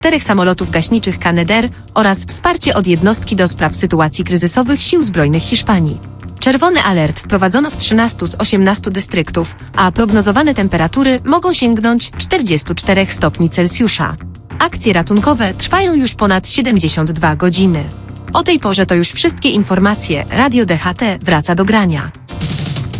4 samolotów gaśniczych Canadair oraz wsparcie od jednostki do spraw sytuacji kryzysowych Sił Zbrojnych Hiszpanii. Czerwony alert wprowadzono w 13 z 18 dystryktów, a prognozowane temperatury mogą sięgnąć 44 stopni Celsjusza. Akcje ratunkowe trwają już ponad 72 godziny. O tej porze to już wszystkie informacje. Radio DHT wraca do grania.